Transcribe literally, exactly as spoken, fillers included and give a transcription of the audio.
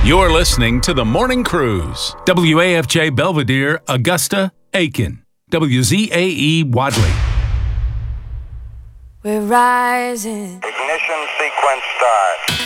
You're listening to The Morning Cruise. W A F J Belvedere, Augusta, Aiken. W Z A E Wadley. We're rising. Ignition sequence start.